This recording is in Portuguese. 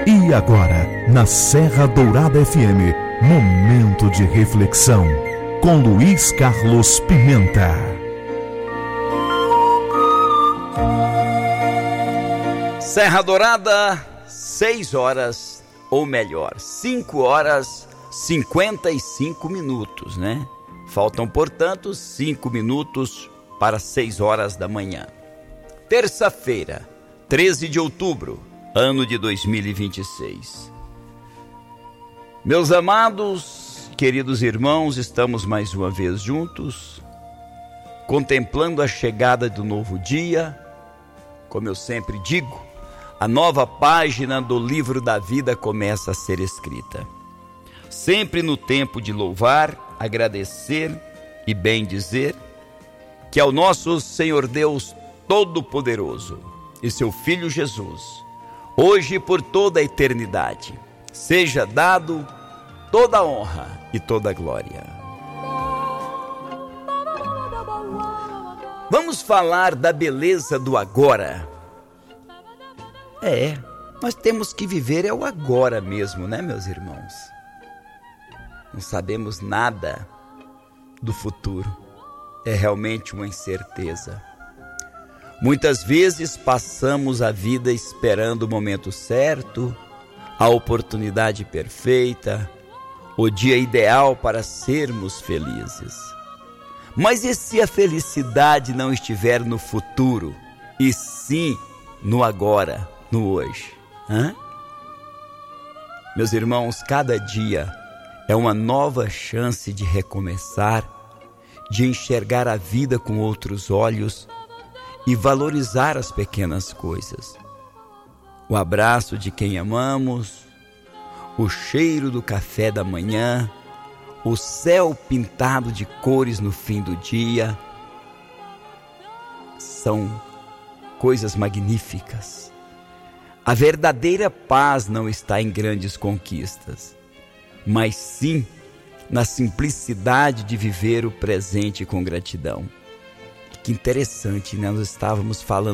E agora, na Serra Dourada FM, momento de reflexão, com Luiz Carlos Pimenta. Serra Dourada, 6 horas, ou melhor, 5 horas 55 minutos, né? Faltam, portanto, 5 minutos para 6 horas da manhã. Terça-feira, 13 de outubro, ano de 2026. Meus amados, queridos irmãos, estamos mais uma vez juntos, contemplando a chegada do novo dia. Como eu sempre digo, a nova página do livro da vida começa a ser escrita. Sempre no tempo de louvar, agradecer e bendizer, que ao nosso Senhor Deus Todo-Poderoso e seu Filho Jesus, hoje e por toda a eternidade, seja dado toda a honra e toda a glória. Vamos falar da beleza do agora. Nós temos que viver o agora mesmo, né, meus irmãos? Não sabemos nada do futuro. É realmente uma incerteza. Muitas vezes passamos a vida esperando o momento certo, a oportunidade perfeita, o dia ideal para sermos felizes. Mas e se a felicidade não estiver no futuro, e sim no agora, no hoje? Meus irmãos, cada dia é uma nova chance de recomeçar, de enxergar a vida com outros olhos e valorizar as pequenas coisas. O abraço de quem amamos, o cheiro do café da manhã, o céu pintado de cores no fim do dia, são coisas magníficas. A verdadeira paz não está em grandes conquistas, mas sim na simplicidade de viver o presente com gratidão. Que interessante, né? Nós estávamos falando